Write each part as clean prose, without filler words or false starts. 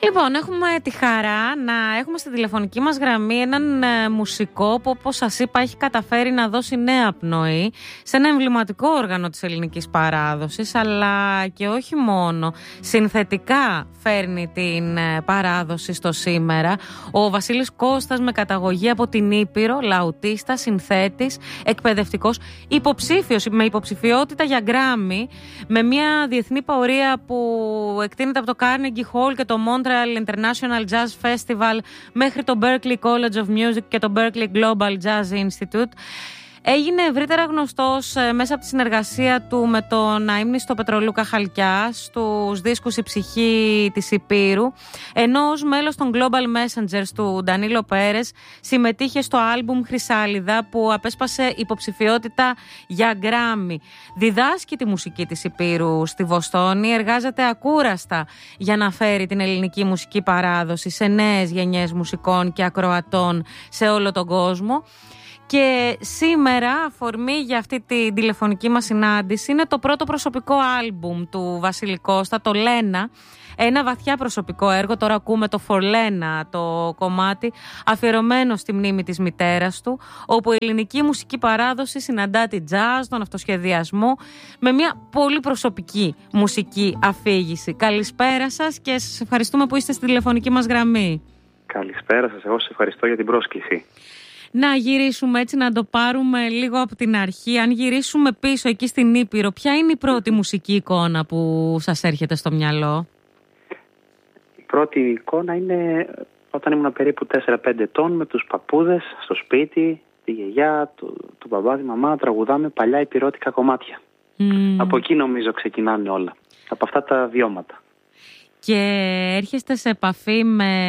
Λοιπόν, έχουμε τη χαρά να έχουμε στη τηλεφωνική μας γραμμή έναν μουσικό που, όπως σας είπα, έχει καταφέρει να δώσει νέα πνοή σε ένα εμβληματικό όργανο της ελληνικής παράδοσης, αλλά και όχι μόνο. Συνθετικά φέρνει την παράδοση στο σήμερα. Ο Βασίλης Κώστας, με καταγωγή από την Ήπειρο, λαουτίστας, συνθέτης, εκπαιδευτικός, υποψήφιος, με υποψηφιότητα για Γκράμι, με μια διεθνή πορεία που εκτείνεται από το Carnegie Hall και το Montreal International Jazz Festival μέχρι το Berklee College of Music και το Berklee Global Jazz Institute. Έγινε ευρύτερα γνωστός μέσα από τη συνεργασία του με τον αείμνηστο Πετρολούκα Χαλκιά στους δίσκους «Η ψυχή της Υπήρου», ενώ ως μέλος των Global Messengers του Ντανίλο Πέρες συμμετείχε στο άλμπουμ «Χρυσάλιδα» που απέσπασε υποψηφιότητα για Γκράμι. Διδάσκει τη μουσική της Υπήρου στη Βοστόνη, εργάζεται ακούραστα για να φέρει την ελληνική μουσική παράδοση σε νέες γενιές μουσικών και ακροατών σε όλο τον κόσμο. Και σήμερα, αφορμή για αυτή τη τηλεφωνική μας συνάντηση, είναι το πρώτο προσωπικό άλμπουμ του Βασίλη Κώστα, το Λένα. Ένα βαθιά προσωπικό έργο, τώρα ακούμε το For Lena, το κομμάτι, αφιερωμένο στη μνήμη της μητέρας του, όπου η ελληνική μουσική παράδοση συναντά τη jazz, τον αυτοσχεδιασμό, με μια πολύ προσωπική μουσική αφήγηση. Καλησπέρα σας και σας ευχαριστούμε που είστε στη τηλεφωνική μας γραμμή. Καλησπέρα σας, εγώ σας ευχαριστώ για την πρόσκληση. Να γυρίσουμε έτσι, να το πάρουμε λίγο από την αρχή. Αν γυρίσουμε πίσω εκεί στην Ήπειρο, ποια είναι η πρώτη μουσική εικόνα που σας έρχεται στο μυαλό? Η πρώτη εικόνα είναι όταν ήμουν περίπου 4-5 ετών, με τους παππούδες στο σπίτι, τη γιαγιά, του μπαμπά, τη μαμά, να τραγουδάμε παλιά υπηρώτικα κομμάτια. Από εκεί νομίζω ξεκινάνε όλα, από αυτά τα βιώματα. Και έρχεστε σε επαφή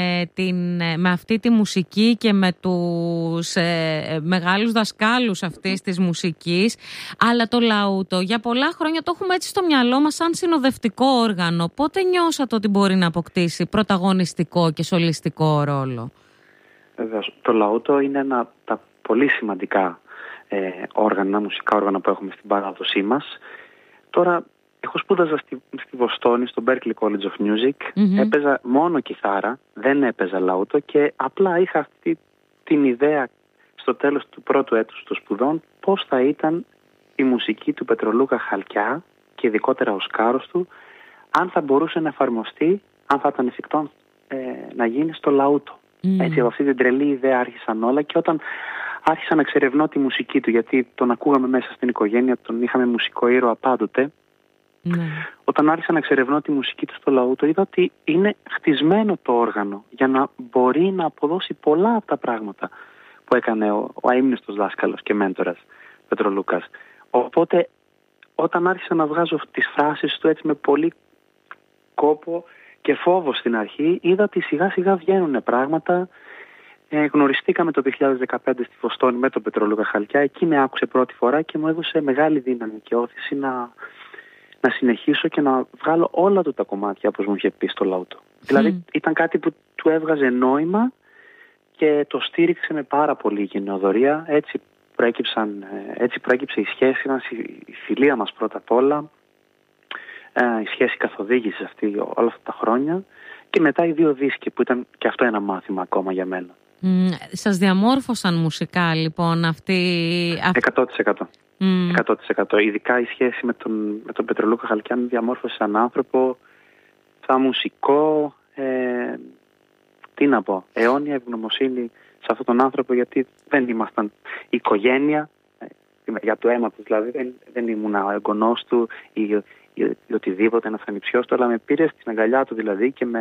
με αυτή τη μουσική και με τους μεγάλους δασκάλους αυτής της μουσικής, αλλά το λαούτο για πολλά χρόνια το έχουμε έτσι στο μυαλό μας σαν συνοδευτικό όργανο. Πότε νιώσατε ότι μπορεί να αποκτήσει πρωταγωνιστικό και σολιστικό ρόλο? Βεβαίως, το λαούτο είναι ένα από τα πολύ σημαντικά μουσικά όργανα που έχουμε στην παράδοσή μας. Τώρα, εγώ σπούδαζα στη Βοστόνη, στο Berklee College of Music. Έπαιζα μόνο κιθάρα, δεν έπαιζα λαούτο και απλά είχα αυτή την ιδέα στο τέλος του πρώτου έτους των σπουδών πώς θα ήταν η μουσική του Πετρολούκα Χαλκιά και ειδικότερα ο σκάρος του, αν θα μπορούσε να εφαρμοστεί, αν θα ήταν εφικτό να γίνει στο λαούτο. Έτσι, από αυτή την τρελή ιδέα άρχισαν όλα, και όταν άρχισα να εξερευνώ τη μουσική του, γιατί τον ακούγαμε μέσα στην οικογένεια, τον είχαμε μουσικό ήρωα πάντοτε. Όταν άρχισα να εξερευνώ τη μουσική του στο λαούτο, είδα ότι είναι χτισμένο το όργανο για να μπορεί να αποδώσει πολλά από τα πράγματα που έκανε ο αείμνηστος δάσκαλος και μέντορας Πετρολούκας. Οπότε όταν άρχισα να βγάζω τις φράσεις του έτσι με πολύ κόπο και φόβο στην αρχή, είδα ότι σιγά σιγά βγαίνουν πράγματα. Γνωριστήκαμε το 2015 στη Βοστόνη με τον Πετρολούκα Χαλκιά. Εκεί με άκουσε πρώτη φορά και μου έδωσε μεγάλη δύναμη και όθηση να συνεχίσω και να βγάλω όλα του τα κομμάτια όπως μου είχε πει στο λαούτο. Δηλαδή ήταν κάτι που του έβγαζε νόημα και το στήριξε με πάρα πολύ γενναιοδωρία. Έτσι προέκυψε η σχέση μας, η φιλία μας πρώτα απ' όλα, η σχέση καθοδήγησης αυτή όλα αυτά τα χρόνια, και μετά οι 2 δίσκοι που ήταν και αυτό ένα μάθημα ακόμα για μένα. Σας διαμόρφωσαν μουσικά λοιπόν αυτή... 100%. 100%. Ειδικά η σχέση με τον Πετρολούκα Χαλκιά με διαμόρφωσε σαν άνθρωπο, σαν μουσικό, τι να πω, αιώνια ευγνωμοσύνη σε αυτόν τον άνθρωπο, γιατί δεν ήμασταν οικογένεια, για το αίμα του δηλαδή, δεν ήμουν ο εγγονός του ή οτιδήποτε, ένας ανιψιός του, αλλά με πήρε στην αγκαλιά του δηλαδή και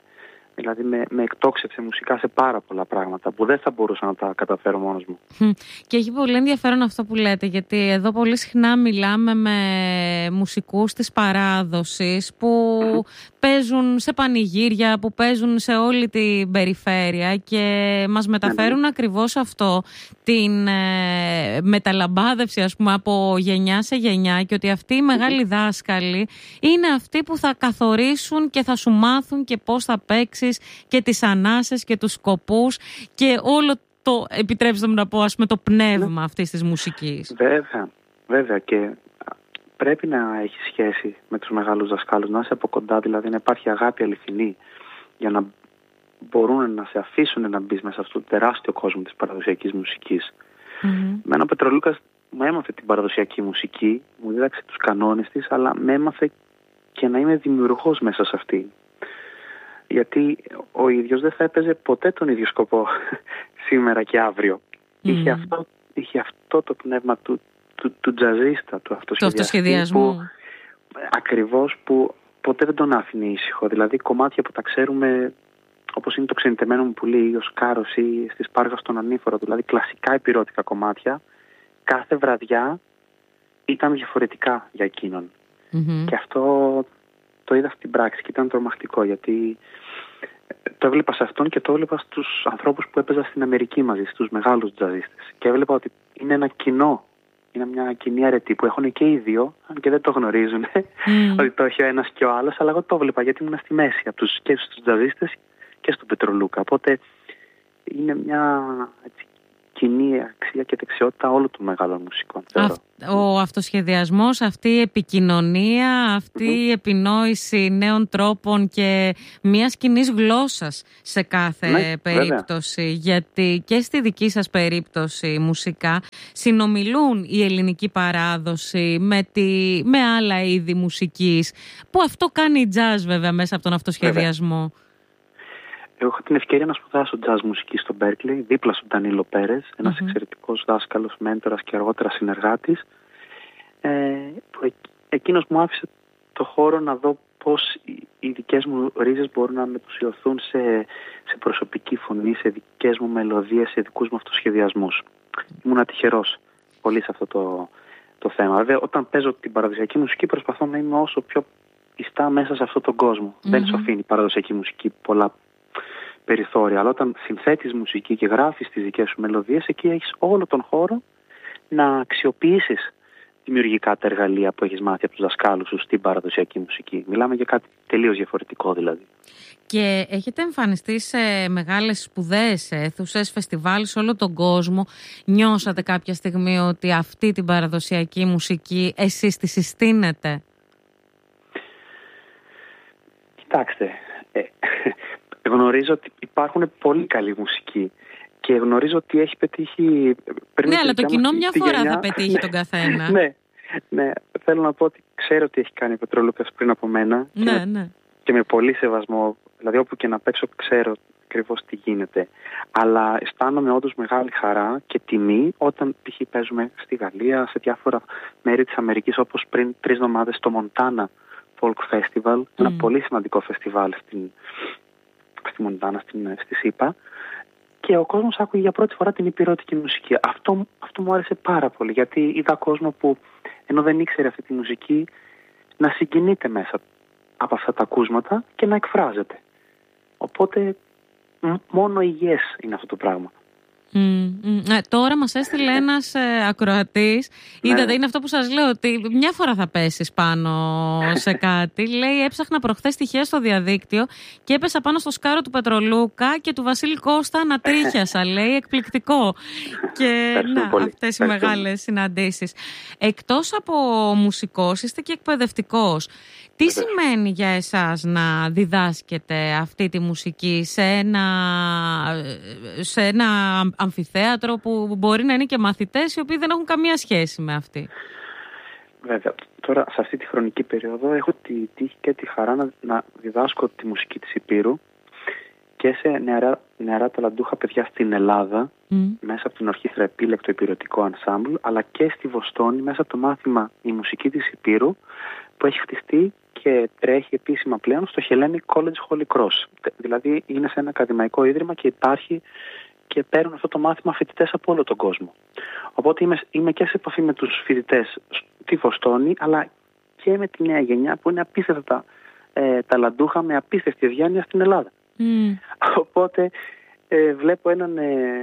με εκτόξευσε μουσικά σε πάρα πολλά πράγματα που δεν θα μπορούσα να τα καταφέρω μόνος μου. Και έχει πολύ ενδιαφέρον αυτό που λέτε, γιατί εδώ πολύ συχνά μιλάμε με μουσικούς της παράδοσης που παίζουν σε πανηγύρια, που παίζουν σε όλη την περιφέρεια και μας μεταφέρουν ακριβώς αυτό, την μεταλαμπάδευση ας πούμε από γενιά σε γενιά, και ότι αυτοί οι μεγάλοι δάσκαλοι είναι αυτοί που θα καθορίσουν και θα σου μάθουν και πώς θα παίξεις και τις ανάσες και τους σκοπούς και όλο το, επιτρέψτε μου να πω, ας πούμε, το πνεύμα αυτής της μουσικής. Βέβαια, και πρέπει να έχει σχέση με τους μεγάλους δασκάλους, να είσαι από κοντά, δηλαδή να υπάρχει αγάπη αληθινή για να μπορούν να σε αφήσουν να μπεις μέσα σε αυτό το τεράστιο κόσμο της παραδοσιακής μουσικής. Εμένα ο Πετρολούκας μου έμαθε την παραδοσιακή μουσική, μου δίδαξε τους κανόνες της, αλλά με έμαθε και να είμαι δημιουργός μέσα σε αυτή. Γιατί ο ίδιος δεν θα έπαιζε ποτέ τον ίδιο σκοπό σήμερα και αύριο. Είχε αυτό το πνεύμα του τζαζίστα, του αυτοσχεδιασμού. Ακριβώς, που ποτέ δεν τον άφηνε ήσυχο. Δηλαδή κομμάτια που τα ξέρουμε, όπως είναι το Ξενιτεμένο μου πουλί, ο Σκάρος ή στη Σπάργα στον Ανήφορο, δηλαδή κλασικά υπηρώτικα κομμάτια, κάθε βραδιά ήταν διαφορετικά για εκείνον. Και αυτό το είδα στην πράξη και ήταν τρομακτικό, γιατί το έβλεπα σε αυτόν και το έβλεπα στους ανθρώπους που έπαιζα στην Αμερική μαζί, στους μεγάλους τζαζίστες. Και έβλεπα ότι είναι ένα κοινό, είναι μια κοινή αρετή που έχουν και οι δύο, αν και δεν το γνωρίζουν, ότι το έχει ο ένας και ο άλλος, αλλά εγώ το έβλεπα γιατί ήμουν στη μέση και στους τζαζίστες και στον Πετρολούκα. Οπότε είναι μια κοινή αξία και δεξιότητα όλων των μεγάλων μουσικών. Ο αυτοσχεδιασμός, αυτή η επικοινωνία, αυτή η επινόηση νέων τρόπων και μιας κοινής γλώσσας σε κάθε περίπτωση. Βέβαια. Γιατί και στη δική σας περίπτωση μουσικά συνομιλούν η ελληνική παράδοση με άλλα είδη μουσικής, που αυτό κάνει η jazz βέβαια μέσα από τον αυτοσχεδιασμό. Εγώ είχα την ευκαιρία να σπουδάσω jazz μουσική στο Berkeley, δίπλα στον Ντανίλο Πέρες, ένας εξαιρετικός δάσκαλος, μέντορας και αργότερα συνεργάτης, που εκείνος μου άφησε το χώρο να δω πώς οι δικές μου ρίζες μπορούν να μετουσιωθούν σε προσωπική φωνή, σε δικές μου μελωδίες, σε δικούς μου αυτοσχεδιασμούς. Ήμουν τυχερός πολύ σε αυτό το θέμα. Βέβαια, όταν παίζω την παραδοσιακή μουσική προσπαθώ να είμαι όσο πιο πιστά μέσα σε αυτόν τον κόσμο. Δεν σου αφήνει η παραδοσιακή μουσική πολλά περιθώρια, αλλά όταν συνθέτεις μουσική και γράφεις τις δικές σου μελωδίες, εκεί έχεις όλο τον χώρο να αξιοποιήσεις δημιουργικά τα εργαλεία που έχεις μάθει από τους δασκάλους σου στην παραδοσιακή μουσική. Μιλάμε για κάτι τελείως διαφορετικό δηλαδή. Και έχετε εμφανιστεί σε μεγάλες σπουδές, σε αίθουσες, φεστιβάλ σε όλο τον κόσμο. Νιώσατε κάποια στιγμή ότι αυτή την παραδοσιακή μουσική εσείς τη συστήνετε? Κοιτάξτε, γνωρίζω ότι υπάρχουν πολύ καλή μουσική και γνωρίζω ότι έχει πετύχει... Ναι, αλλά το κοινό μια φορά θα πετύχει τον καθένα. Ναι, θέλω να πω ότι ξέρω τι έχει κάνει ο Πετρολούκας πριν από μένα και με πολύ σεβασμό, δηλαδή όπου και να παίξω ξέρω ακριβώς τι γίνεται. Αλλά αισθάνομαι όντως μεγάλη χαρά και τιμή όταν π.χ. παίζουμε στη Γαλλία, σε διάφορα μέρη της Αμερικής, όπως πριν 3 εβδομάδες στο Montana Folk Festival, ένα πολύ σημαντικό φεστιβάλ στη Μοντάνα, στη ΣΥΠΑ, και ο κόσμος άκουγε για πρώτη φορά την υπηρώτικη μουσική. Αυτό μου άρεσε πάρα πολύ, γιατί είδα κόσμο που ενώ δεν ήξερε αυτή τη μουσική να συγκινείται μέσα από αυτά τα ακούσματα και να εκφράζεται. Οπότε μόνο υγιές είναι αυτό το πράγμα. Τώρα μας έστειλε ένας ακροατής. Είδατε, είναι αυτό που σας λέω, ότι μια φορά θα πέσεις πάνω σε κάτι. Λέει, έψαχνα προχθές τυχαία στο διαδίκτυο και έπεσα πάνω στο σκάρο του Πετρολούκα και του Βασίλη Κώστα να τρίχιασα. Λέει, εκπληκτικό. Και αυτές οι μεγάλες συναντήσεις. Εκτός από μουσικός, είστε και εκπαιδευτικός. Τι σημαίνει για εσάς να διδάσκετε αυτή τη μουσική σε ένα αμφιθέατρο που μπορεί να είναι και μαθητές οι οποίοι δεν έχουν καμία σχέση με αυτή? Βέβαια. Τώρα σε αυτή τη χρονική περίοδο έχω τη τύχη και τη χαρά να διδάσκω τη μουσική της Υπήρου και σε νεαρά ταλαντούχα παιδιά στην Ελλάδα, μέσα από την Ορχήστρα Επίλεκτο Υπηρετικό Ενσάμπλ, αλλά και στη Βοστόνη μέσα από το μάθημα Η Μουσική της Υπήρου, που έχει χτιστεί και τρέχει επίσημα πλέον στο Hellenic College Holy Cross. Δηλαδή είναι σε ένα ακαδημαϊκό ίδρυμα και υπάρχει και παίρνουν αυτό το μάθημα φοιτητές από όλο τον κόσμο. Οπότε είμαι και σε επαφή με τους φοιτητές στη Βοστόνη, αλλά και με τη νέα γενιά που είναι απίστευτα ταλαντούχα με απίστευτη ευγένεια στην Ελλάδα. Οπότε βλέπω έναν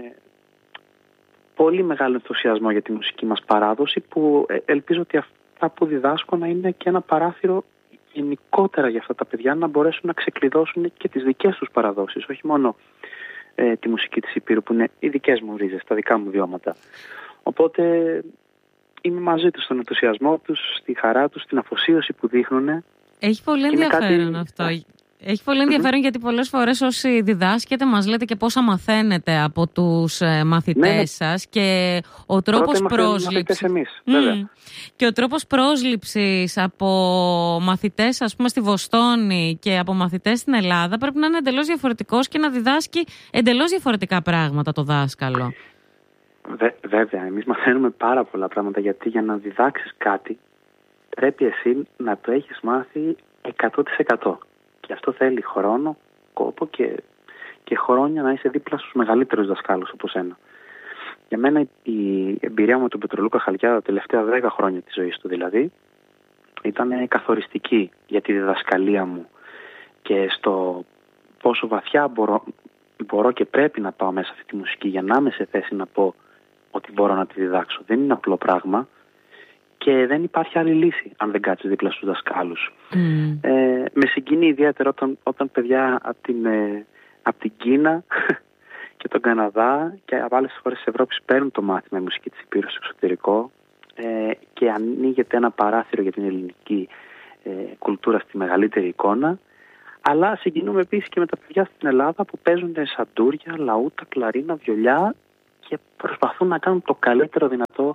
πολύ μεγάλο ενθουσιασμό για τη μουσική μας παράδοση, που ελπίζω ότι αυτά που διδάσκω να είναι και ένα παράθυρο γενικότερα για αυτά τα παιδιά να μπορέσουν να ξεκλειδώσουν και τις δικές τους παραδόσεις, όχι μόνο τη μουσική της Υπήρου που είναι οι δικές μου ρίζες, τα δικά μου βιώματα. Οπότε είμαι μαζί τους στον ενθουσιασμό τους, στη χαρά τους, στην αφοσίωση που δείχνουν. Έχει πολύ ενδιαφέρον αυτό. Έχει πολύ ενδιαφέρον γιατί πολλές φορές όσοι διδάσκετε μας λέτε και πόσα μαθαίνετε από τους μαθητές σας και ο τρόπος πρόσληψης. Και ο τρόπος πρόσληψης από μαθητές, ας πούμε, στη Βοστόνη και από μαθητές στην Ελλάδα πρέπει να είναι εντελώς διαφορετικός και να διδάσκει εντελώς διαφορετικά πράγματα το δάσκαλο. Βέβαια, εμείς μαθαίνουμε πάρα πολλά πράγματα, γιατί για να διδάξεις κάτι πρέπει εσύ να το έχεις μάθει 100%. Και αυτό θέλει χρόνο, κόπο και χρόνια να είσαι δίπλα στους μεγαλύτερους δασκάλους όπως ένα. Για μένα η εμπειρία μου με τον Πετρολούκα Χαλκιά τα τελευταία 10 χρόνια της ζωής του δηλαδή ήταν καθοριστική για τη διδασκαλία μου και στο πόσο βαθιά μπορώ και πρέπει να πάω μέσα αυτή τη μουσική για να είμαι σε θέση να πω ότι μπορώ να τη διδάξω. Δεν είναι απλό πράγμα και δεν υπάρχει άλλη λύση αν δεν κάτσεις δίπλα στους δασκάλους. Με συγκινεί ιδιαίτερα όταν παιδιά από την Κίνα και τον Καναδά και από άλλες χώρες της Ευρώπης παίρνουν το μάθημα η μουσική της Υπήρου στο εξωτερικό και ανοίγεται ένα παράθυρο για την ελληνική κουλτούρα στη μεγαλύτερη εικόνα. Αλλά συγκινούμε επίσης και με τα παιδιά στην Ελλάδα που παίζουν σαντούρια, λαούτα, κλαρίνα, βιολιά και προσπαθούν να κάνουν το καλύτερο δυνατό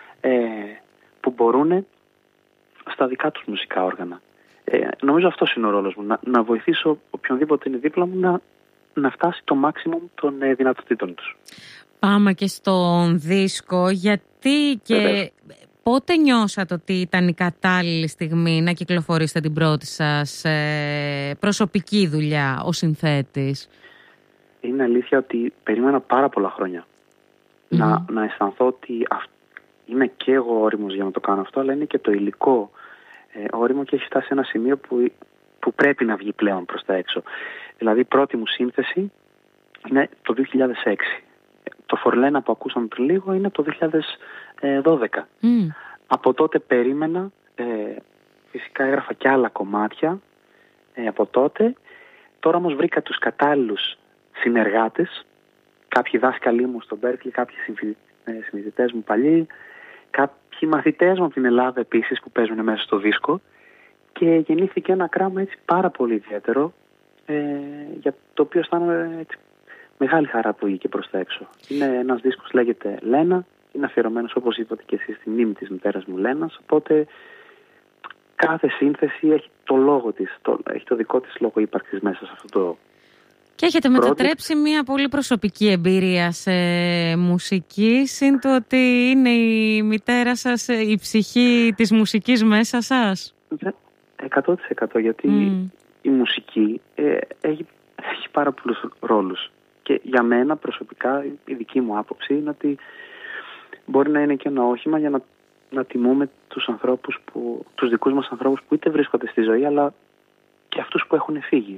που μπορούν στα δικά τους μουσικά όργανα. Νομίζω αυτός είναι ο ρόλος μου, να βοηθήσω οποιονδήποτε είναι δίπλα μου να φτάσει το maximum των δυνατοτήτων τους. Πάμε και στον δίσκο, γιατί και πότε νιώσατε ότι ήταν η κατάλληλη στιγμή να κυκλοφορήσετε την πρώτη σας προσωπική δουλειά ως συνθέτης? Είναι αλήθεια ότι περίμενα πάρα πολλά χρόνια να αισθανθώ ότι είμαι και εγώ όριμος για να το κάνω αυτό, αλλά είναι και το υλικό όριμο και έχει φτάσει σε ένα σημείο που πρέπει να βγει πλέον προς τα έξω. Δηλαδή η πρώτη μου σύνθεση είναι το 2006. Το Φορλένα που ακούσαμε πριν λίγο είναι το 2012. Από τότε περίμενα, φυσικά έγραφα και άλλα κομμάτια από τότε. Τώρα όμως βρήκα τους κατάλληλους συνεργάτες, κάποιοι δάσκαλοι μου στον Berkeley, κάποιοι συμφοιτητές μου παλιοί, κάποιοι μαθητές μου από την Ελλάδα επίσης που παίζουν μέσα στο δίσκο και γεννήθηκε ένα κράμα έτσι πάρα πολύ ιδιαίτερο για το οποίο αισθάνομαι έτσι μεγάλη χαρά που βγήκε προς τα έξω. Είναι ένας δίσκος, λέγεται Λένα, είναι αφιερωμένος όπως είπατε και εσείς στη μνήμη της μητέρας μου Λένας, οπότε κάθε σύνθεση έχει το λόγο της, έχει το δικό της λόγο ύπαρξης μέσα σε αυτό το. Και έχετε μετατρέψει μια πολύ προσωπική εμπειρία σε μουσική, συν το ότι είναι η μητέρα σας η ψυχή της μουσικής μέσα σας. 100% γιατί η μουσική έχει πάρα πολλούς ρόλους. Και για μένα προσωπικά η δική μου άποψη είναι ότι μπορεί να είναι και ένα όχημα για να τιμούμε τους δικούς μας ανθρώπους που είτε βρίσκονται στη ζωή αλλά και αυτούς που έχουν φύγει.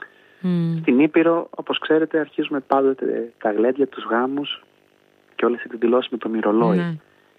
Στην Ήπειρο, όπως ξέρετε, αρχίζουμε πάντοτε τα γλέντια, τους γάμους και όλες τις εκδηλώσεις με το μυρολόι.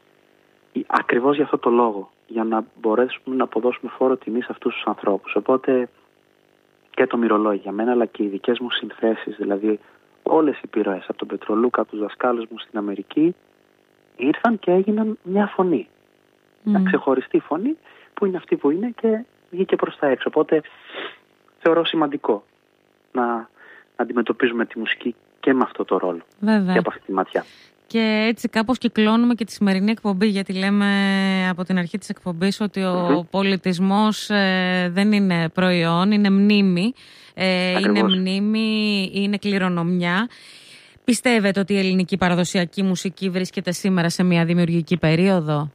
Ακριβώς για αυτό το λόγο, για να μπορέσουμε να αποδώσουμε φόρο τιμή σε αυτούς τους ανθρώπους. Οπότε και το μυρολόι για μένα, αλλά και οι δικές μου συνθέσεις, δηλαδή όλες οι επιρροές από τον Πετρολούκα, από τους δασκάλους μου στην Αμερική, ήρθαν και έγιναν μια φωνή. Μια ξεχωριστή φωνή που είναι αυτή που είναι και βγήκε προς τα έξω. Οπότε θεωρώ σημαντικό να αντιμετωπίζουμε τη μουσική και με αυτό το ρόλο. Βέβαια. Και από αυτή τη ματιά. Και έτσι κάπως κυκλώνουμε και τη σημερινή εκπομπή, γιατί λέμε από την αρχή της εκπομπής ότι ο πολιτισμός δεν είναι προϊόν, είναι μνήμη. Είναι μνήμη, είναι κληρονομιά. Πιστεύετε ότι η ελληνική παραδοσιακή μουσική βρίσκεται σήμερα σε μια δημιουργική περίοδο?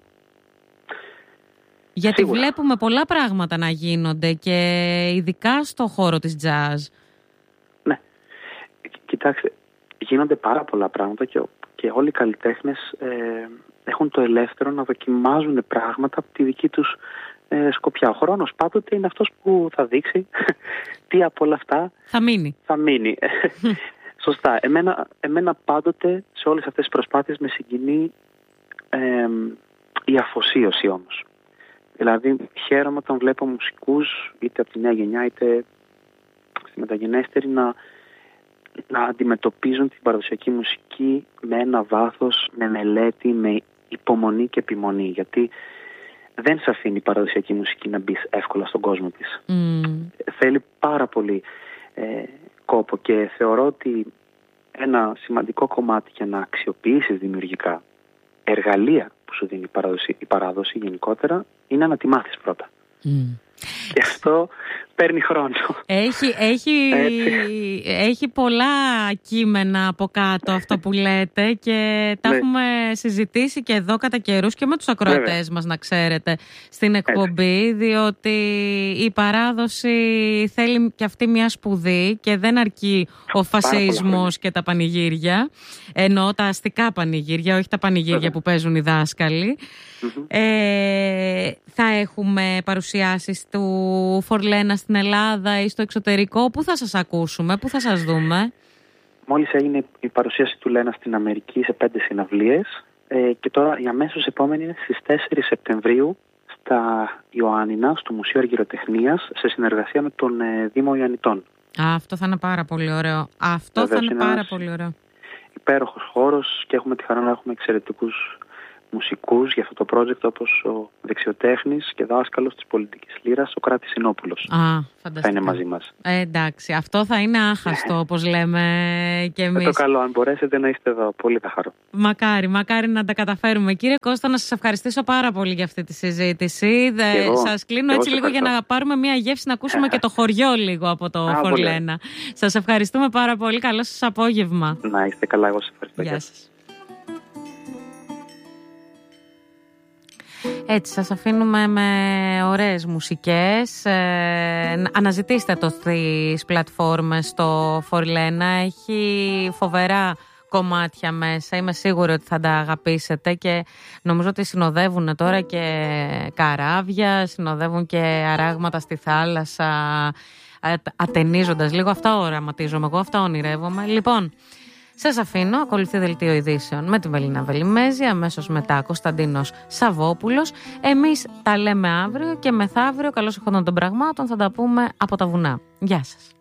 Γιατί σίγουρα βλέπουμε πολλά πράγματα να γίνονται και ειδικά στο χώρο της jazz. Ναι, κοιτάξτε, γίνονται πάρα πολλά πράγματα και όλοι οι καλλιτέχνες έχουν το ελεύθερο να δοκιμάζουν πράγματα από τη δική τους σκοπιά. Ο χρόνος πάντοτε είναι αυτός που θα δείξει τι από όλα αυτά θα μείνει. Σωστά. Εμένα πάντοτε σε όλες αυτές τις προσπάθειες με συγκινεί η αφοσίωση όμως. Δηλαδή χαίρομαι όταν βλέπω μουσικούς είτε από τη νέα γενιά είτε στη μεταγενέστερη να αντιμετωπίζουν την παραδοσιακή μουσική με ένα βάθος, με μελέτη, με υπομονή και επιμονή. Γιατί δεν σε αφήνει η παραδοσιακή μουσική να μπει εύκολα στον κόσμο της. Θέλει πάρα πολύ κόπο και θεωρώ ότι ένα σημαντικό κομμάτι για να αξιοποιήσεις δημιουργικά εργαλεία που σου δίνει η παράδοση γενικότερα είναι να τη μάθεις πρώτα. Και αυτό παίρνει χρόνο. Έχει πολλά κείμενα από κάτω αυτό που λέτε και τα έχουμε συζητήσει και εδώ κατά καιρούς και με τους ακροατές μας, να ξέρετε, στην εκπομπή, διότι η παράδοση θέλει και αυτή μια σπουδή και δεν αρκεί ο φασεϊσμός και τα πανηγύρια, εννοώ τα αστικά πανηγύρια, όχι τα πανηγύρια που παίζουν οι δάσκαλοι. Θα έχουμε παρουσιάσεις του Φορλένα στην Ελλάδα ή στο εξωτερικό? Πού θα σας ακούσουμε, πού θα σας δούμε? Μόλις έγινε η παρουσίαση του Λένα στην Αμερική σε 5 συναυλίες και τώρα η αμέσως επόμενη είναι στις 4 Σεπτεμβρίου στα Ιωάννινα, στο Μουσείο Αργυροτεχνίας, σε συνεργασία με τον Δήμο Ιαννητών. Αυτό θα είναι πάρα πολύ ωραίο. Πολύ ωραίο. Υπέροχος χώρος και έχουμε τη χαρά να έχουμε εξαιρετικούς μουσικούς για αυτό το project, όπως ο δεξιοτέχνης και δάσκαλος της πολιτικής λύρας, ο Κράτης Συνόπουλος. Θα είναι μαζί μας. Εντάξει, αυτό θα είναι άχαστο, όπως λέμε και εμείς. Το καλό, αν μπορέσετε να είστε εδώ, πολύ θα χαρώ. Μακάρι να τα καταφέρουμε. Κύριε Κώστα, να σας ευχαριστήσω πάρα πολύ για αυτή τη συζήτηση. Σας κλείνω έτσι λίγο για να πάρουμε μια γεύση, να ακούσουμε και το χωριό λίγο από το Φορλένα. Σας ευχαριστούμε πάρα πολύ. Καλό σας απόγευμα. Να είστε καλά, εγώ σας ευχαριστώ. Γεια σας. Έτσι, σας αφήνουμε με ωραίες μουσικές. Αναζητήστε το στις πλατφόρμες στο Φορλένα. Έχει φοβερά κομμάτια μέσα. Είμαι σίγουρη ότι θα τα αγαπήσετε και νομίζω ότι συνοδεύουν τώρα και καράβια, συνοδεύουν και αράγματα στη θάλασσα, ατενίζοντας λίγο. Αυτά οραματίζομαι εγώ, αυτά ονειρεύομαι. Λοιπόν, σας αφήνω, ακολουθεί δελτίο ειδήσεων με τη Μελίνα Βελιμέζη, αμέσως μετά Κωνσταντίνος Σαββόπουλος. Εμείς τα λέμε αύριο και μεθαύριο, καλώς εχόντων των πραγμάτων, θα τα πούμε από τα βουνά. Γεια σας.